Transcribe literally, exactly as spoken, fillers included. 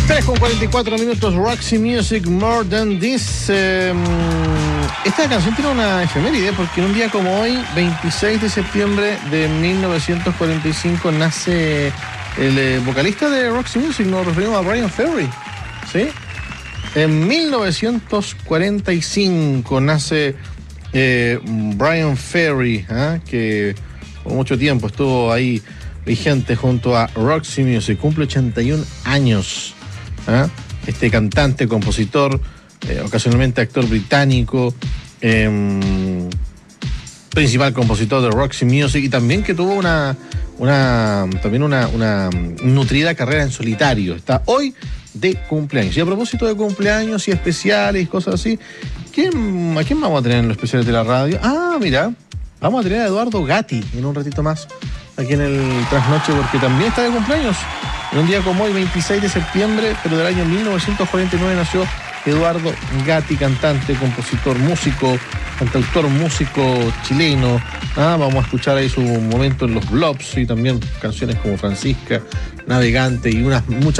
tres con cuarenta y cuatro minutos, Roxy Music, More Than This. Eh, esta canción tiene una efeméride porque en un día como hoy, veintiséis de septiembre de mil novecientos cuarenta y cinco, nace el eh, vocalista de Roxy Music. Nos referimos a Bryan Ferry, ¿sí? En mil novecientos cuarenta y cinco nace eh, Bryan Ferry, ¿eh? que por mucho tiempo estuvo ahí vigente junto a Roxy Music. Cumple ochenta y un años. ¿eh? Este cantante, compositor, eh, ocasionalmente actor británico, eh, principal compositor de Roxy Music, y también que tuvo una, una también una, una nutrida carrera en solitario. Está hoy de cumpleaños. Y a propósito de cumpleaños y especiales y cosas así, ¿quién, ¿a quién vamos a tener en los especiales de la radio? Ah, mira, vamos a tener a Eduardo Gatti en un ratito más, aquí en el Trasnoche, porque también está de cumpleaños. En un día como hoy, veintiséis de septiembre, pero del año mil novecientos cuarenta y nueve, nació Eduardo Gatti, cantante, compositor, músico, cantautor, músico chileno. Ah, vamos a escuchar ahí su momento en los Blobs y también canciones como Francisca, Navegante y unas muchas